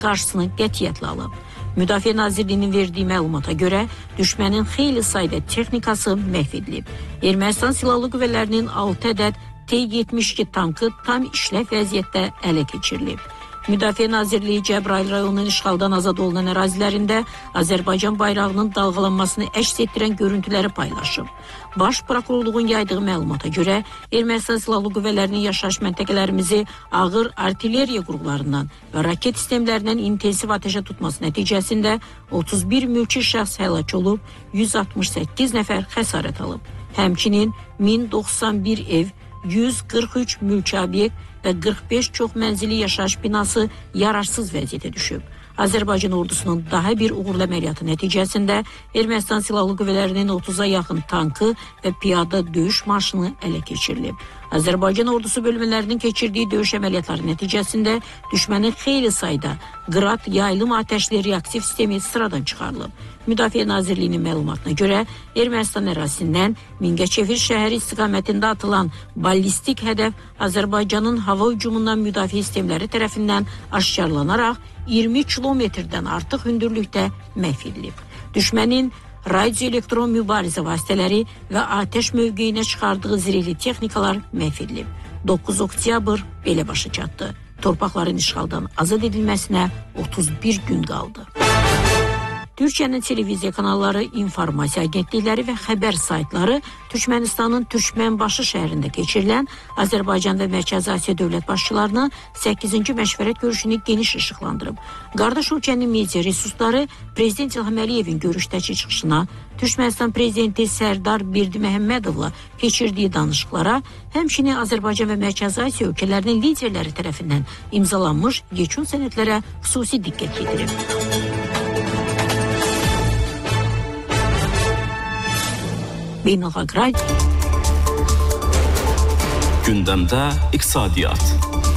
qarşısını qətiyyətlə alıb. Müdafiə Nazirliyinin verdiyi məlumata görə düşmənin xeyli sayda texnikası məhv edilib. Ermənistan Silahlı Qüvvələrinin 6 ədəd T-72 tankı tam işləv vəziyyətdə ələ keçirilib. Müdafiə Nazirliyi Cəbrayıl rayonunun işğaldan azad olunan ərazilərində Azərbaycan bayrağının dalğalanmasını əks etdirən görüntüləri paylaşıb. Baş prokurorluğun yaydığı məlumata görə Ermənistan Silahlı Qüvvələrinin yaşayış məntəqələrimizi ağır artilleriya qurğularından və raket sistemlərindən intensiv ateşə tutması nəticəsində 31 mülki şəxs həlak olub, 168 nəfər xəsarət alıb. Həmçinin 1091 ev, 143 mülki obyekt və 45 çox mənzili yaşayış binası yararsız vəziyyətə düşüb. Azərbaycan ordusunun daha bir uğurlu əməliyyatı nəticəsində Ermənistan Silahlı Qüvvələrinin 30-a yaxın tankı və piyada döyüş maşını ələ keçirilib. Azərbaycan ordusu bölmələrinin keçirdiyi döyüş əməliyyatları nəticəsində düşmənin xeyli sayda qrad yaylım atəşli reaktiv sistemi sıradan çıxarılıb. Müdafiə Nazirliyinin məlumatına görə Ermənistan ərazisindən Mingəçevir şəhəri istiqamətində atılan ballistik hədəf Azərbaycanın hava hücumundan müdafiə sistemləri tərəfindən aşkarlanaraq 20 kilometrdən artıq hündürlükdə məhv edilib. Düşmənin radioelektron mübarizə vasitələri və atəş mövqeyinə çıxardığı zirehli texnikalar məhv edilib. 9 oktyabr belə başa çatdı. Torpaqların işğaldan azad edilməsinə 31 gün qaldı. Türkiyənin televiziya kanalları, informasiya agentlikləri və xəbər saytları Türkmenistanın Türkmenbaşı şəhərində keçirilən Azərbaycan və Mərkəzi Asiya dövlət başçılarının 8-ci məşvərət görüşünü geniş işıqlandırıb. Qardaş ölkənin media resursları Prezident İlham Əliyevin görüşdəki çıxışına, Türkmenistan Prezidenti Sərdar Berdiməhəmmədovla keçirdiyi danışıqlara, həmçinin Azərbaycan və Mərkəzi Asiya ölkələrinin liderləri tərəfindən imzalanmış yekun sənədlərə xüsusi diqqət yetirib. Gündəmdə iqtisadiyyat.